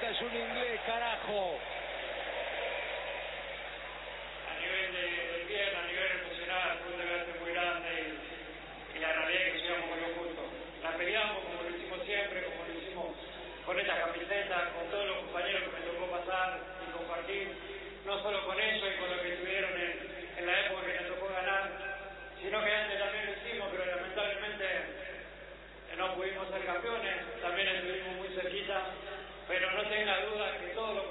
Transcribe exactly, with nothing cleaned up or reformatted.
Costa es un inglés, carajo. A nivel de, de pierna, a nivel emocional, fue un desgaste muy grande y, y la realidad es que llegamos con lo justo. La peleamos como lo hicimos siempre, como lo hicimos con esta camiseta, con todos los compañeros que me tocó pasar y compartir, no solo con ellos y con los que estuvieron en, en la época que me tocó ganar, sino que antes también lo hicimos, pero lamentablemente no pudimos ser campeones, también estuvimos muy cerquita, pero no tenga duda que todo lo